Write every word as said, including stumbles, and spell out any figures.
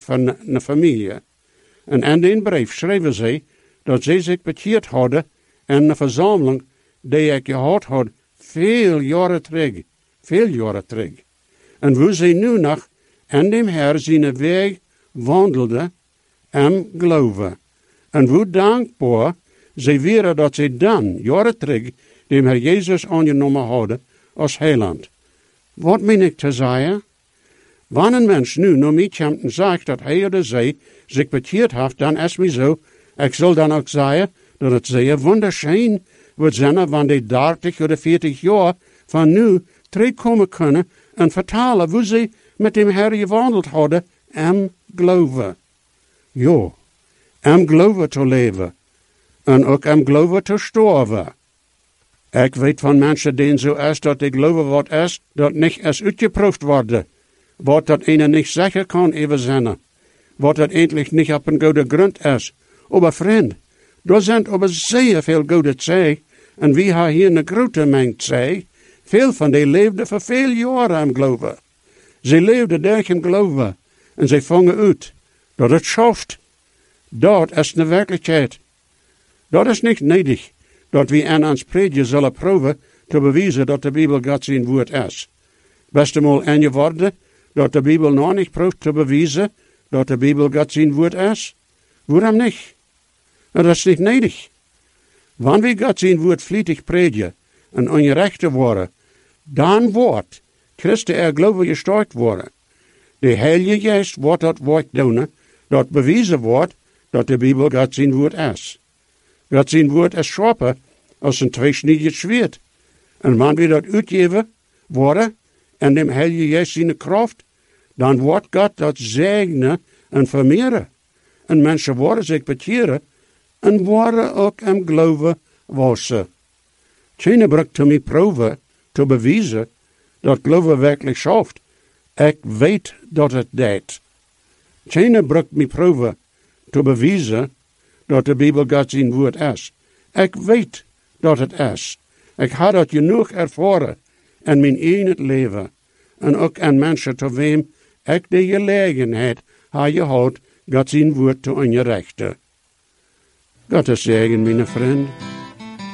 van een familie. En in die brief schreven ze dat ze zich bekeerd hadden in een verzameling die ik gehad had veel jaren terug. Veel jaren terug. En hoe ze nu nog in dem Herr zijn weg wandelden en geloven. En hoe dankbaar ze waren dat ze dan, jaren terug, dem Herr Jezus aangenomen hadden als heiland. Wat meen ik te zeggen? Wanneer een mens nu naar mij komt en zegt dat hij of zij zich bekeerd heeft, dan is mij zo, ik zal dan ook zeggen dat het zeer wonderschijn wordt zijn, wanneer die dertig of veertig jaar van nu terugkomen kunnen en vertalen hoe ze met dem Herr gewandeld hadden en geloven. Ja, en geloven te leven. En ook en geloven te sterven. Ik weet van mensen die zo is dat die geloven wat is, dat niet is uitgeproefd worden. Wat dat ene niet zeggen kan even zijn. Wat dat eindelijk niet op een goede grond is. Maar vriend, er zijn over zeer veel goede zij. En wie hebben hier een grote mengt zij. Veel van die leefden voor veel jaren aan geloven. Ze leefden daar in geloven. En ze vangen uit dat het schaft. Dat is de werkelijkheid. Dat is niet nodig dat we aan ons predje zullen proeven te bewijzen dat de Bijbel God zijn woord is. Best eenmaal in je woorden dat de Bijbel nog niet proeft te bewijzen dat de Bijbel God zijn woord is. Waarom niet? Dat is niet nodig. Wanneer we God zijn woord vlietig predje en ongerechte worden, dan wordt Christen er geloven gestart worden. De Heilige Geest wordt dat woord doen, dat bewijzen wordt dat de Bijbel God zijn woord is. God zijn woord is scherper als een tweesniedig zwaard. En wanneer we dat uitgeven worden en dem Heilige Geest zijn kracht, dan wordt God dat zegenen en vermeerderen. En mensen worden zich bekeren en worden ook in geloven wassen. Geen brug te mij proeven, te bewijzen dat geloven werkelijk schaft. Ik weet dat het deed. Geen brug mij proeven te bewijzen dat de Bijbel God zijn woord is. Ik weet dat het is. Ik had dat genoeg ervaren in mijn eigen leven. En ook aan mensen te wem ik de gelegenheid heb gehad God zijn woord te onrechten. God is zegen, mijn vriend.